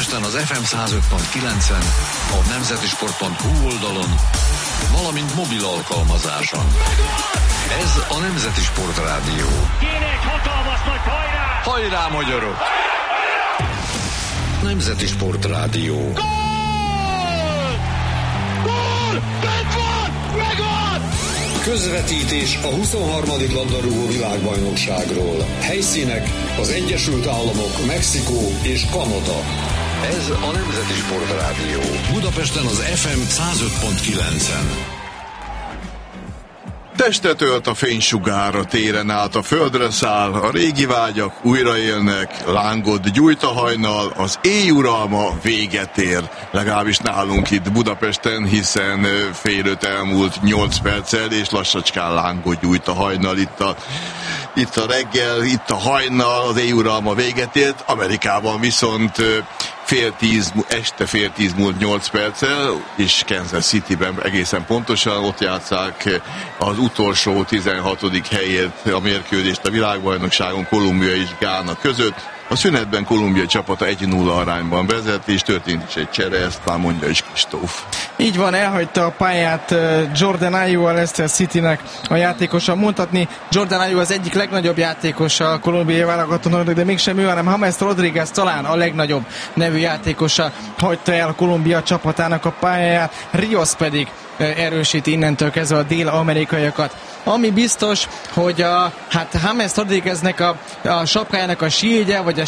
Budapesten az FM 105.9-en, a nemzetisport.hu oldalon, valamint mobil alkalmazáson. Ez a Nemzeti Sport Rádió. Kéne egy hatalmas nagy hajrá! Hajrá, magyarok! Nemzeti Sport Rádió. Gól! Gól! Bent van! Megvan! Közvetítés a 23. labdarúgó világbajnokságról. Helyszínek az Egyesült Államok, Mexikó és Kanada. Ez a Nemzeti Sport Rádió. Budapesten az FM 105.9-en. Testet ölt a fénysugár, a téren át a földre száll, a régi vágyak újraélnek, lángot gyújt a hajnal, az éjuralma véget ér, legalábbis nálunk itt Budapesten, hiszen fél 5 elmúlt 8 perccel, és lassacskán lángot gyújt a hajnal itt a reggel, itt a hajnal, az éjuralma véget ért, Amerikában viszont este fél 10 múlt 8 perccel, és Kansas Cityben egészen pontosan ott játsszák az utolsó 16. helyért a mérkőzést a világbajnokságon Kolumbia és Gána között. A szünetben Kolumbia csapata 1-0 arányban vezet, és történt is egy csere, ezt már mondja is Kristóf. Így van, elhagyta a pályát Jordan Ayew, a Leicester Citynek a játékosa. Mondhatni, Jordan Ayew az egyik legnagyobb játékosa a kolumbiai válogatottak, de mégsem ő, hanem James Rodriguez talán a legnagyobb nevű játékosa hagyta el Kolumbia csapatának a pályáját, Rios pedig erősíti innentől kezdve a dél-amerikaiakat. Ami biztos, hogy James Rodrigueznek a sapkájának a sígye, vagy a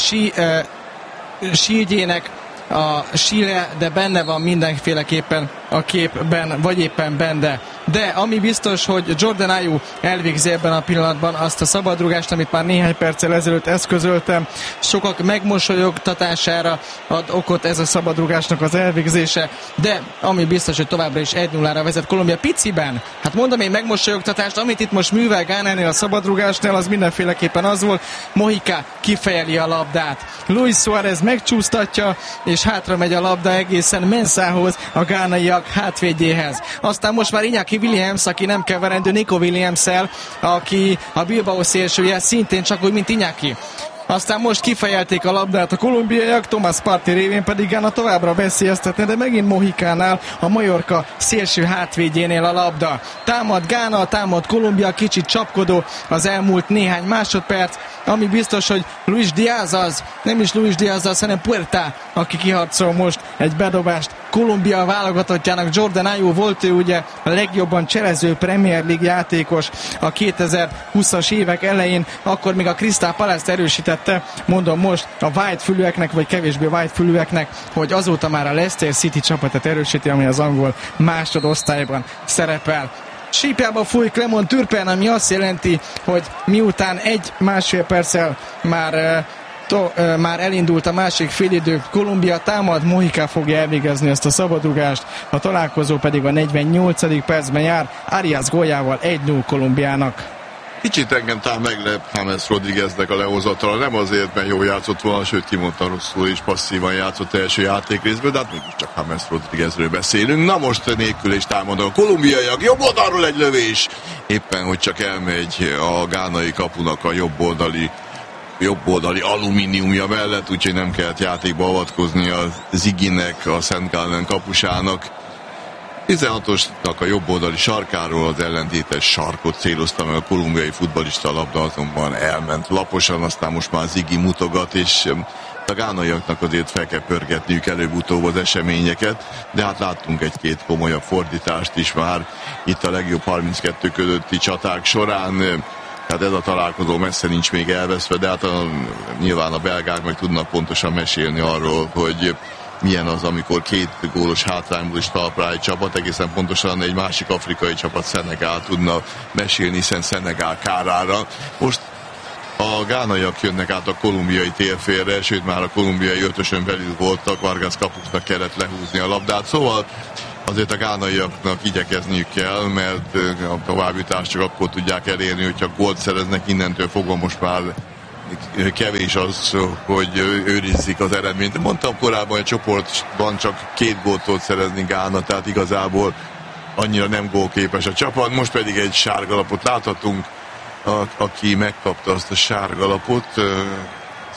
sígyének a síle, de benne van mindenféleképpen a képben, vagy éppen benne. De ami biztos, hogy Jordan Ayew elvégzi ebben a pillanatban azt a szabadrúgást, amit már néhány perccel ezelőtt eszközöltem. Sokak megmosolyogtatására ad okot ez a szabadrúgásnak az elvégzése, de ami biztos, hogy továbbra is 1-0-ra vezet Kolumbia piciben. Hát mondom én megmosolyogtatást, amit itt most művel Gánánál a szabadrúgásnál, az mindenféleképpen az volt, Mojica kifejeli a labdát. Luis Suárez megcsúsztatja, és hátra megy a labda egészen Mensához, a gánaiak hátvédjéhez. Aztán most már Iñaki Williams, aki nem keverendő Nico Williams-szel, aki a Bilbao szélsője, szintén csak úgy, mint Iñaki. Aztán most kifejelték a labdát a kolumbiaiak, Thomas Partey révén pedig Gána továbbra veszélyeztetne, de megint Mojicánál, a Mallorca szélső hátvédjénél a labda. Támad Gána, támad Kolumbia, kicsit csapkodó az elmúlt néhány másodperc, ami biztos, hogy Luis Diaz nem is Luis Diaz, hanem Puerta, aki kiharcol most egy bedobást Kolumbia válogatottjának. Jordan Ayew volt ő ugye a legjobban cselező Premier League játékos a 2020-as évek elején, akkor még a Crystal Palace erősítette, mondom most a whitefülűeknek, vagy kevésbé whitefülűeknek, hogy azóta már a Leicester City csapatot erősíti, ami az angol másodosztályban szerepel. Sípjába fúj Clement Turpin, ami azt jelenti, hogy miután 1-1,5 perccel már elindult a másik félidő, Kolumbia támad, Mojica fogja elvégezni ezt a szabadrugást, a találkozó pedig a 48. percben jár, Arias góljával 1-0 Kolumbiának. Kicsit engem talán meglep James Rodrigueznek a lehozatala, nem azért, mert jól játszott volna, sőt kimondta rosszul és passzívan játszott első játékrészből, de hát mégiscsak James Rodriguezről beszélünk. Na most nélkül is támadó a kolumbiaiak, jobb oldalról egy lövés, éppen hogy csak elmegy a gánai kapunak a jobb oldali alumíniumja mellett, úgyhogy nem kellett játékba avatkozni a Ziginek, a Szent Gallen kapusának. 16-osnak a jobb oldali sarkáról az ellentétes sarkot célozta meg a kolumbiai futballista, labda azonban elment laposan, aztán most már Ziggy mutogat, és a gánaiaknak azért fel kell pörgetniük előbb-utóbb az eseményeket, de hát láttunk egy-két komolyabb fordítást is már itt a legjobb 32 közötti csaták során. Tehát ez a találkozó messze nincs még elveszve, de hát nyilván a belgák meg tudnak pontosan mesélni arról, hogy milyen az, amikor 2 gólos hátrányból is talpra egy csapat, egészen pontosan egy másik afrikai csapat, Szenegál tudna mesélni, hiszen Szenegál kárára. Most a gánaiak jönnek át a kolumbiai térfélre, sőt már a kolumbiai ötösön belül voltak, Vargas Kapusnak kellett lehúzni a labdát, szóval azért a gánaiaknak igyekezniük kell, mert a továbbjutást csak akkor tudják elérni, hogyha gólt szereznek, innentől fogva most már kevés az, hogy őrizzik az eredményt. Mondtam korábban, hogy a csoportban csak 2 gólt tud szerezni Gána, tehát igazából annyira nem gólképes a csapat. Most pedig egy sárgalapot láthatunk, aki megkapta azt a sárgalapot,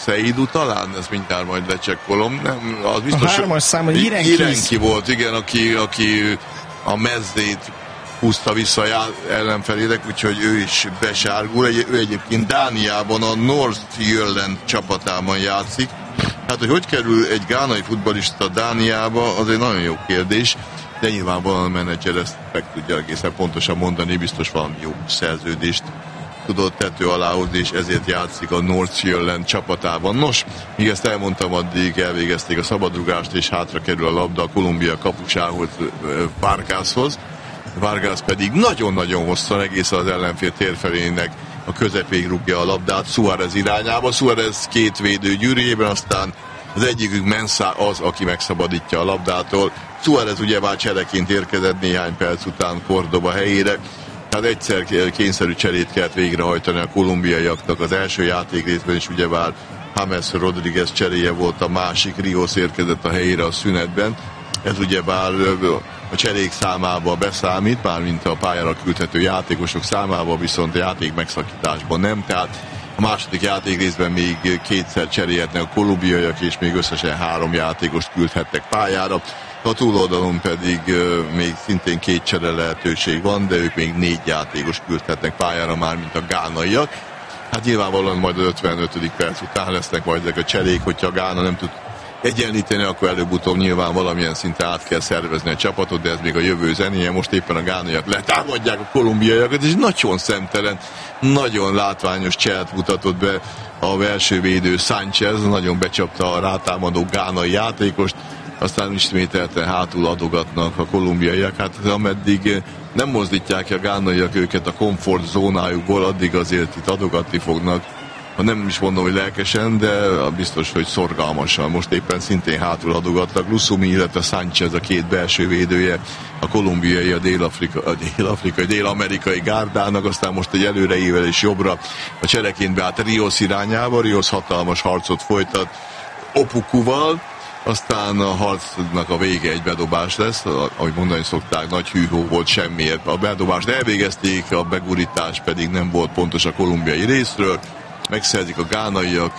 Szeidu talán, ezt mindjárt majd lecsekkolom. Nem, az biztos, a 3-as számú Irenki volt, igen, aki a mezdét húzta vissza ellenfelének, úgyhogy ő is besárgul. Ő egyébként Dániában a North Jylland csapatában játszik. Hát, hogy kerül egy gánai futballista Dániába, az egy nagyon jó kérdés, de nyilvánvalóan a menedzser ezt meg tudja egészen pontosan mondani, biztos valami jó szerződést tudott tető alá hozni, és ezért játszik a North Jylland csapatában. Nos, míg ezt elmondtam, addig elvégezték a szabadrugást, és hátra kerül a labda a Kolumbia kapusához, Vargashoz. Vargas pedig nagyon-nagyon hosszan egészen az ellenfél térfelének a közepéig rúgja a labdát Suárez irányába. Suárez két védő gyűrűjében, aztán az egyikük Mensah az, aki megszabadítja a labdától. Suárez ugyebár csereként érkezett néhány perc után Córdoba helyére. Tehát egyszer kényszerű cserét kellett végrehajtani a kolumbiaiaknak az első játékrészben, és ugyebár James Rodríguez cseréje volt a másik, Rios érkezett a helyére a szünetben. Ez ugyebár a cserék számába beszámít, mármint a pályára küldhető játékosok számába, viszont a játék megszakításban nem. Tehát a második játékrészben még kétszer cserélhetnek a kolumbiaiak, és még összesen 3 játékost küldhettek pályára. A túloldalon pedig még szintén 2 csere lehetőség van, de ők még 4 játékos küldhetnek pályára, mármint a gánaiak. Hát nyilvánvalóan majd az 55. perc után lesznek majd ezek a cserék, hogyha a Gána nem tud egyenlíteni, akkor előbb-utóbb nyilván valamilyen szinten át kell szervezni a csapatot, de ez még a jövő zenéje. Most éppen a gánaiak letámadják a kolumbiaiakat, és nagyon szemtelen, nagyon látványos cselt mutatott be a belső védő Sánchez, nagyon becsapta a rátámadó gánai játékost, aztán ismételten hátul adogatnak a kolumbiaiak. Hát ameddig nem mozdítják a gánaiak őket a komfort zónájukból, addig azért itt adogatni fognak. Ha nem is mondom, hogy lelkesen, de biztos, hogy szorgalmasan. Most éppen szintén hátul adogatnak. Lusumi, illetve Sánchez a 2 belső védője, a kolumbiai, a dél-amerikai gárdának, aztán most egy előreível és jobbra a csereként beállt Rios irányába. Rios hatalmas harcot folytat Opukuval, aztán a harcnak a vége egy bedobás lesz, ahogy mondani szokták, nagy hűhó volt, semmiért. A bedobást elvégezték, a begurítás pedig nem volt pontos a kolumbiai részről. Megszerzik a gánaiak,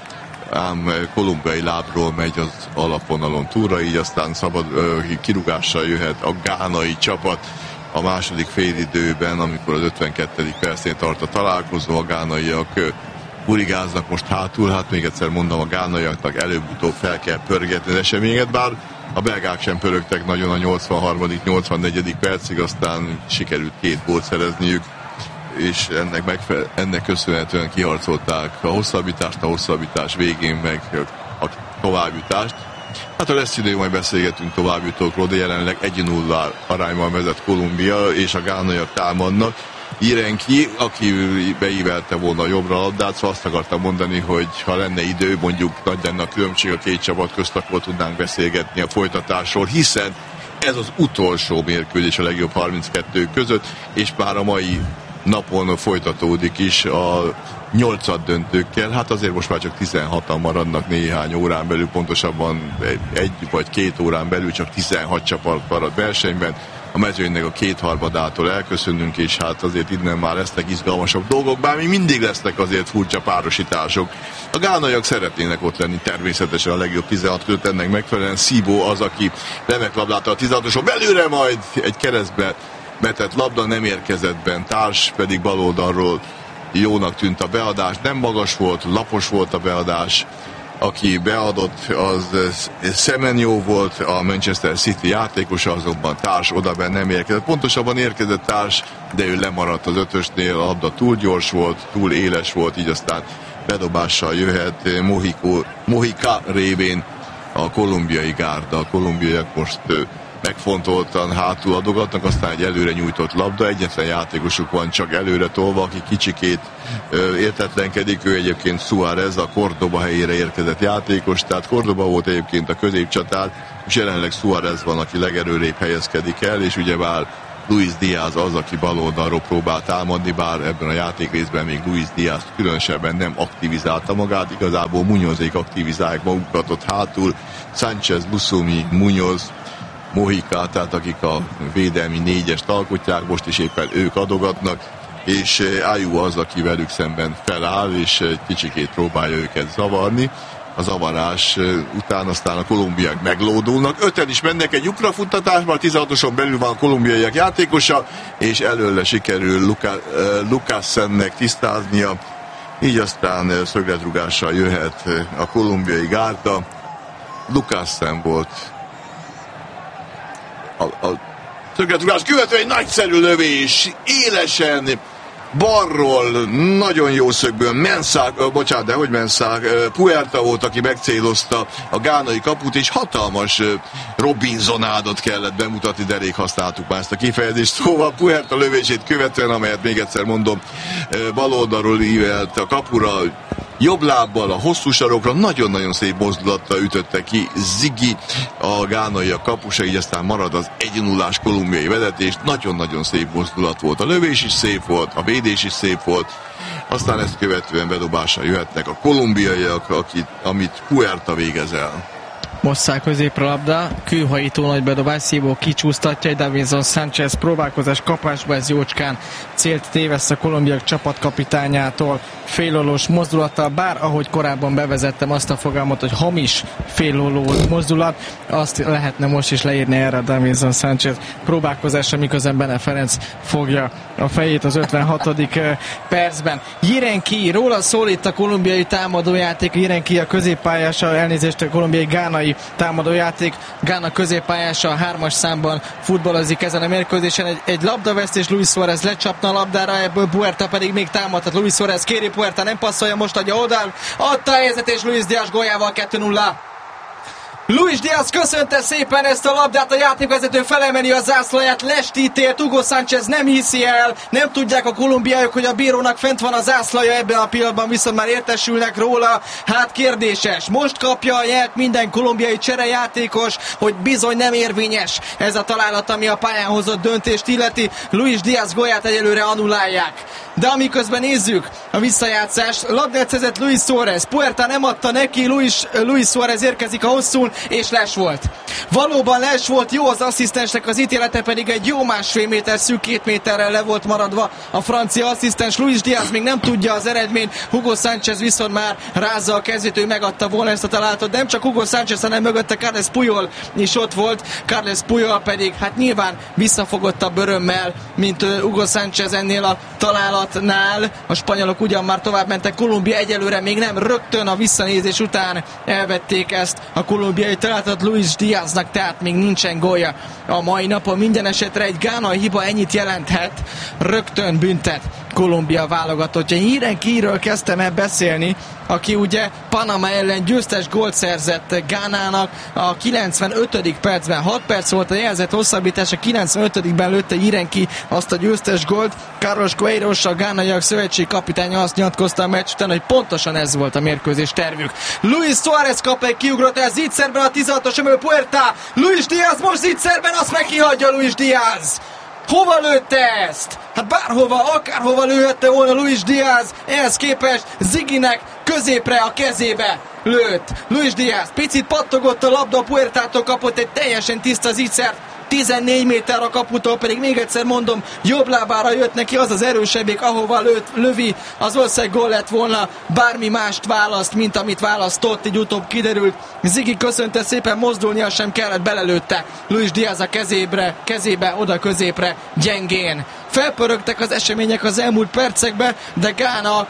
ám kolumbiai lábról megy az alapvonalon túlra, így aztán szabad kirúgással jöhet a gánai csapat a második félidőben, amikor az 52. percén tart a találkozó. A gánaiak burigáznak most hátul, hát még egyszer mondom, a gánaiaknak előbb-utóbb fel kell pörgetni az eseményeket, bár a belgák sem pörögtek nagyon a 83.-84. percig, aztán sikerült 2 gólt szerezniük, és ennek köszönhetően kiharcolták a hosszabbítás végén meg a továbbjutást. Hát ha lesz idő, majd beszélgetünk továbbjutókról, de jelenleg 1-0 arányban vezet Kolumbia, és a gánaiak támadnak. Irenki, aki beívelte volna a jobbra a labdát, szóval azt akartam mondani, hogy ha lenne idő, mondjuk nagy lenne a különbség a 2 csapat közt, akkor tudnánk beszélgetni a folytatásról, hiszen ez az utolsó mérkőzés a legjobb 32 között, és már a mai napon folytatódik is a 8. döntőkkel. Hát azért most már csak 16-an maradnak néhány órán belül, pontosabban 1 vagy 2 órán belül csak 16 csapat marad versenyben. A mezőnynek a 2/3-ától elköszönünk, és hát azért innen már lesznek izgalmasabb dolgok, bár még mindig lesznek azért furcsa párosítások. A gánaiak szeretnének ott lenni természetesen a legjobb 16 között, ennek megfelelően Szibó az, aki remek labdát a 16-oson belőle, majd egy keresztbe vetett labda nem érkezett bent, társ pedig baloldalról jónak tűnt a beadás, nem magas volt, lapos volt a beadás. Aki beadott, az Semenyo volt, a Manchester City játékosa, azonban társ odaben nem érkezett. Pontosabban érkezett társ, de ő lemaradt az 5-ösnél, a labda túl gyors volt, túl éles volt, így aztán bedobással jöhet Mojica révén a kolumbiai gárda. A kolumbiaiak most megfontoltan hátul adogatnak, aztán egy előre nyújtott labda, egyetlen játékosuk van csak előre tolva, aki kicsikét értetlenkedik, ő egyébként Suárez, a Córdoba helyére érkezett játékos, tehát Córdoba volt egyébként a középcsatár, és jelenleg Suárez van, aki legerőrébb helyezkedik el, és ugyebár Luis Díaz az, aki baloldalról próbál támadni, bár ebben a játékrészben még Luis Díaz különösebben nem aktivizálta magát, igazából Muñozék aktivizálják magukat ott hátul, Sánchez, Lusumi, Muñoz, Mojica, tehát akik a védelmi 4-est alkotják, most is éppen ők adogatnak. és Ayew az, aki velük szemben feláll, és egy kicsikét próbálja őket zavarni. A zavarás után aztán a kolumbiák meglódulnak. 5-en is mennek egy lyukrafuttatásba, 16-oson belül van a kolumbiaiak játékosa, és előle sikerül Lucasennek tisztáznia, így aztán szögletrúgással jöhet a kolumbiai gárda. Lucasen volt a szögletrúgás követő egy nagyszerű lövés, élesen, balról, nagyon jó szögből, Puerta volt, aki megcélozta a gánai kaput, és hatalmas Robinsonádot kellett bemutatni, de rég használtuk már ezt a kifejezést. Szóval Puerta lövését követően, amelyet még egyszer mondom, bal oldalról ívelt a kapura, jobb lábbal a hosszú sarokra, nagyon-nagyon szép mozdulattal ütötte ki Ziggy, a gánai a kapusa, így aztán marad az 1-0-ás kolumbiai vezetés. Nagyon-nagyon szép mozdulat volt. A lövés is szép volt, a védés is szép volt. Aztán ezt követően bedobásra jöhetnek a kolumbiaiak, amit Puerta végez el. Mosszál középre labda, kőhajító nagy bedobás, Szívó kicsúsztatja, egy Davinson Sánchez próbálkozás kapásba, ez jócskán célt téveszt a kolumbiak csapatkapitányától félollós mozdulattal, bár ahogy korábban bevezettem azt a fogalmat, hogy hamis félolló mozdulat, azt lehetne most is leírni erre a Davinson Sánchez próbálkozásra, miközben Bene Ferenc fogja a fejét az 56. percben. Jirenki, róla szól itt a kolumbiai támadójáték, Jirenki a középpályása, elnézést, a kolumbiai gánai támadójáték, Gána középpályása a 3-as számban futballozik ezen a mérkőzésen. Egy labdavesztés, Luis Suárez lecsapna a labdára, ebből Puerta pedig még támadhat. Luis Suárez kéri, Puerta nem passzolja, most adja oda, adta a helyzet, és Luis Díaz góljával 2-0. Luis Díaz köszönte szépen ezt a labdát, a játékvezető felemeli a zászlaját, lestítélt, Hugo Sánchez nem hiszi el, nem tudják a kolumbiaiak, hogy a bírónak fent van a zászlaja, ebben a pillanatban viszont már értesülnek róla, hát kérdéses. Most kapja a jelet minden kolumbiai cserejátékos, hogy bizony nem érvényes ez a találat, ami a pályán hozott döntést illeti. Luis Díaz gólját egyelőre annulálják. De amiközben nézzük a visszajátszást, labdát szerzett Luis Suárez, Puerta nem adta neki, Luis Suárez érkezik a hosszún, és les volt. Valóban les volt, jó az asszisztensnek az ítélete, pedig egy jó 1,5 méter, szűk 2 méterrel le volt maradva a francia asszisztens. Luis Díaz még nem tudja az eredményt, Hugo Sánchez viszont már rázza a kezét, ő megadta volna ezt a találatot. Nem csak Hugo Sánchez, hanem mögötte Carles Puyol is ott volt. Carles Puyol pedig hát nyilván visszafogottabb örömmel, mint Hugo Sánchez ennél a találatnál. A spanyolok ugyan már tovább mentek, Kolumbia egyelőre még nem, rögtön a visszanézés után elvették ezt a kolumbiai találatot Luis Díaznak, tehát még nincsen gólja a mai napon. Minden esetre egy gánai hiba ennyit jelenthet, rögtön büntet Kolumbia válogatottja. Jirenkiről kezdtem el beszélni, aki ugye Panama ellen győztes gólt szerzett Gánának a 95. percben. 6 perc volt a jelzett hosszabbítás, a 95-ben lőtte Jirenki azt a győztes gólt. Carlos Queiroz, a gánaiak szövetség kapitánya azt nyilatkozta a meccs után, hogy pontosan ez volt a mérkőzés tervük. Luis Suárez kap egy kiugrott, ez zicserben a 16-os emelő Puerta. Luis Díaz most zicserben, azt meg kihagyja Luis Díaz. Hova lőtte ezt? Hát bárhova, akárhova lőhette volna Luis Díaz, ehhez képest Ziggynek középre a kezébe lőtt. Luis Díaz picit pattogott a labda, a Puertától kapott egy teljesen tiszta zicsert, 14 méter a kaputól, pedig még egyszer mondom, jobb lábára jött neki, az az erősebbik, ahova lövi, az ország gól lett volna, bármi mást választ, mint amit választott, így utóbb kiderült. Ziggy köszönte szépen, mozdulnia sem kellett, belelőtte Luis Díaz a kezébe, oda középre, gyengén. Felpörögtek az események az elmúlt percekben, de Gána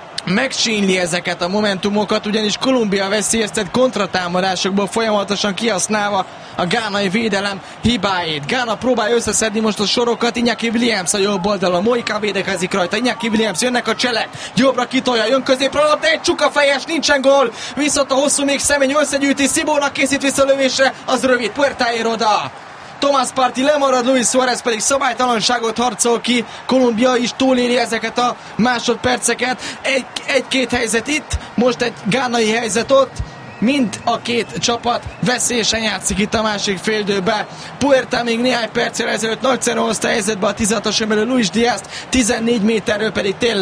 megsínli ezeket a momentumokat, ugyanis Kolumbia veszélyeztet kontratámadásokból folyamatosan kihasználva a gánai védelem hibáit. Gána próbálja összeszedni most a sorokat, Iñaki Williams a jobb oldalon, Moika védekezik rajta, Iñaki Williams, jönnek a cselek, jobbra kitolja, jön középre, labda, egy csukafejes, nincsen gól, viszont a hosszú még személy összegyűjti, Szibónak készít vissza lövésre, az rövid, Puerta ér oda. Tomás Partey lemarad, Luis Suárez pedig szabálytalanságot harcol ki. Kolumbia is túléli ezeket a másodperceket. Egy-két helyzet itt, most egy gánai helyzet ott. Mind a két csapat veszélyesen játszik itt a másik féldőbe. Puerta még néhány perccel ezelőtt nagyszerűen hozta helyzetbe a 16-os emelő Luis Díazt, 14 méterről pedig tényleg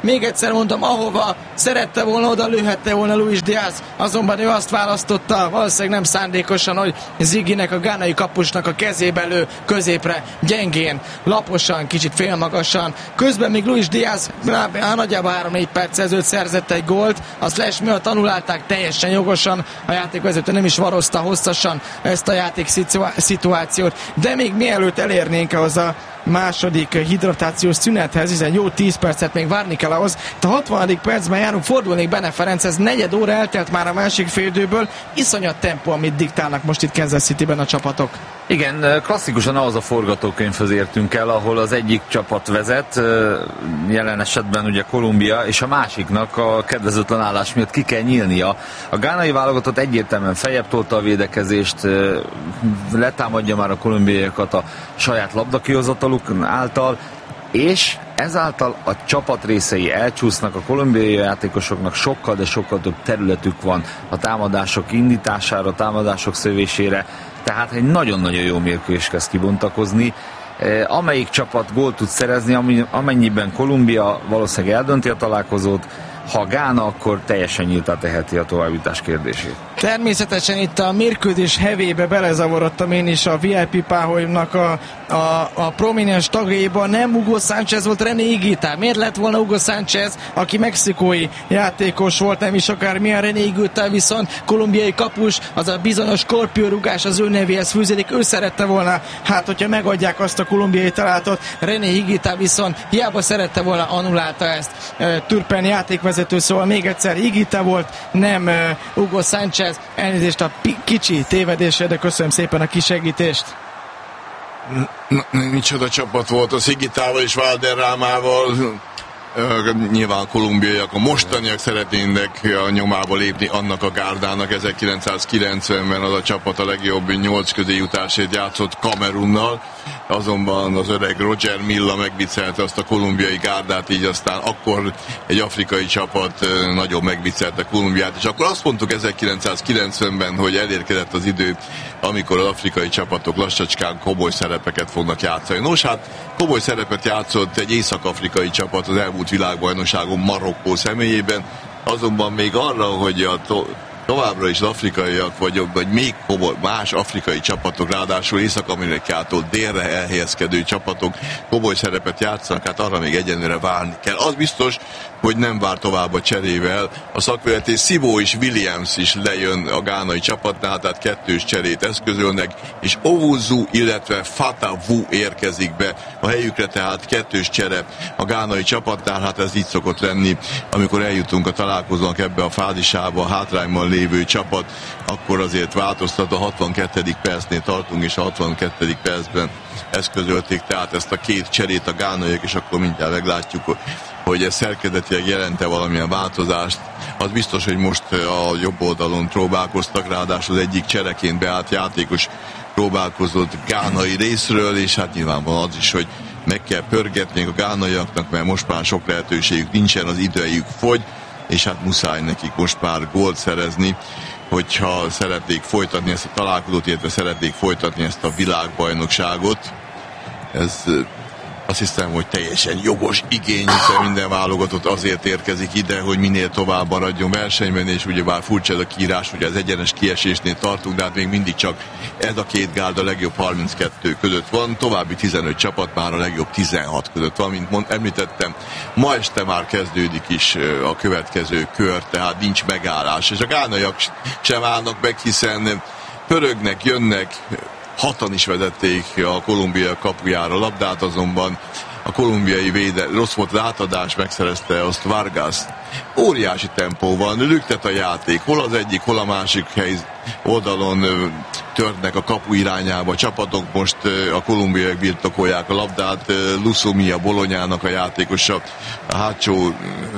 Még egyszer mondom, ahova szerette volna, oda lőhette volna Luis Diaz, azonban ő azt választotta, valószínűleg nem szándékosan, hogy Ziggynek, a gánai kapusnak a kezébe lő középre, gyengén, laposan, kicsit félmagasan. Közben még Luis Diaz nagyjából 3-4 perc ezelőtt szerzett egy gólt, a slash miatt anulálták teljesen jogosan, a játékvezető nem is varozta hosszasan ezt a játék szituációt, de még mielőtt elérnénk ahhoz a második hidratációs szünethez, hiszen jó 10 percet még várni kell ahhoz. A 60. percben járunk, fordulnék Bene Ferenc, ez negyed óra eltelt már a másik félidőből, iszonyat tempó, amit diktálnak most itt Kansas Cityben a csapatok. Igen, klasszikusan ahhoz a forgatókönyvhöz értünk el, ahol az egyik csapat vezet, jelen esetben ugye Kolumbia, és a másiknak a kedvezőtlen állás miatt ki kell nyílnia. A gánai válogatott egyértelműen feljebb tolta a védekezést, letámadja már a kolumbiaiakat a saját labdakihozataluk által, és ezáltal a csapat részei elcsúsznak, a kolumbiai játékosoknak sokkal, de sokkal több területük van a támadások indítására, a támadások szövésére, tehát egy nagyon-nagyon jó mérkőzés kezd kibontakozni. Amelyik csapat gólt tud szerezni, amennyiben Kolumbia valószínűleg eldönti a találkozót, ha Gána, akkor teljesen nyíltá teheti a továbbjutás kérdését. Természetesen itt a mérkőzés hevébe belezavarodtam én is a VIP páholynak a prominens tagjaiban. Nem Hugo Sánchez volt, René Higuita. Miért lett volna Hugo Sánchez, aki mexikói játékos volt, nem is akármilyen? René Higuita viszont kolumbiai kapus, az a bizonyos skorpiórugás az ő nevéhez fűződik. Ő szerette volna, hát hogyha megadják azt a kolumbiai találatot, René Higuita viszont hiába szerette volna, annulálta ezt. Turpen játékvezető, szóval még egyszer Higuita volt, nem Hugo Sánchez. Elnézést a kicsi tévedésre, de köszönöm szépen a kisegítést. Micsoda csapat volt az Higuitával és Valderrámával. Nyilván a kolumbiaiak, a mostaniak szeretnének a nyomába lépni annak a gárdának. 1990-ben az a csapat a legjobb 8 közé jutásért játszott Kamerunnal, azonban az öreg Roger Milla megviccelte azt a kolumbiai gárdát, így aztán akkor egy afrikai csapat nagyon megviccelte Kolumbiát, és akkor azt mondtuk 1990-ben, hogy elérkezett az idő, amikor az afrikai csapatok lassacskán komoly szerepeket fognak játszani. Nos, hát komoly szerepet játszott egy észak-afrikai csapat az elmúlt világbajnokságon Marokkó személyében, azonban még arra, hogy továbbra is az afrikaiak vagy még más afrikai csapatok, ráadásul Észak-Amerikától délre elhelyezkedő csapatok komoly szerepet játszanak, hát arra még egyenlőre várni kell. Az biztos, hogy nem vár tovább a cserével. A szakvezetés Szibó és Williams is lejön a gánai csapatnál, tehát kettős cserét eszközölnek, és Owuzu, illetve Fatawu érkezik be a helyükre, tehát kettős csere a gánai csapatnál. Hát ez így szokott lenni, amikor eljutunk a találkozónak ebbe a fázisába, a hátrányban lévő csapat, akkor azért változtat, a 62. percnél tartunk, és a 62. percben eszközölték tehát ezt a két cserét a gánaiak, és akkor mindjárt meglátjuk, hogy ez szerkezetileg jelente valamilyen változást. Az biztos, hogy most a jobb oldalon próbálkoztak, ráadásul az egyik csereként beállt játékos próbálkozott gánai részről, és hát nyilvánvalóan az is, hogy meg kell pörgetni a gánaiaknak, mert most már sok lehetőségük nincsen, az idejük fogy, és hát muszáj nekik most már gólt szerezni, hogyha szeretnék folytatni ezt a találkozót, illetve szeretnék folytatni ezt a világbajnokságot. Ez azt hiszem, hogy teljesen jogos igény, hiszen minden válogatott azért érkezik ide, hogy minél tovább maradjon versenyben, és ugyebár furcsa ez a kiírás, hogy az egyenes kiesésnél tartunk, de hát még mindig csak ez a két gárda a legjobb 32 között van, további 15 csapat már a legjobb 16 között van, mint említettem, ma este már kezdődik is a következő kör, tehát nincs megállás, és a gánaiak sem állnak meg, hiszen pörögnek, jönnek, hatan is vezették a Kolumbia kapujára a labdát, azonban a kolumbiai rossz volt átadás, megszerezte azt Vargas. Óriási tempó van, lüktet a játék, hol az egyik, hol a másik oldalon törnek a kapu irányába. A csapatok most a kolumbiaiak birtokolják a labdát, Lusumia Bolonyának a játékosa, a hátsó,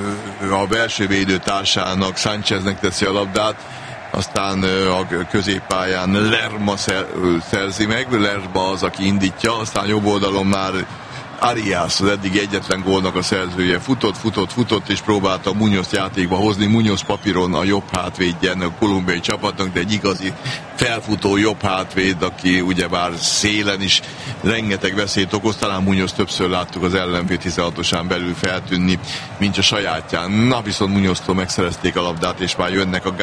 a belső védőtársának, Sáncheznek teszi a labdát, aztán a középpályán Lerma szerzi meg, Lerma az, aki indítja, aztán jobb oldalon már Arias, az eddig egyetlen gólnak a szerzője. Futott, és próbálta Muñozt játékba hozni. Muñoz papíron a jobb hátvédje ennek a kolumbiai csapatnak, de egy igazi felfutó jobb hátvéd, aki ugyebár szélen is rengeteg veszélyt okoz. Talán Muñoz többször láttuk az ellenfél 16-osán belül feltűnni, mint a sajátján. Na, viszont Muñoztól megszerezték a labdát, és már jönnek a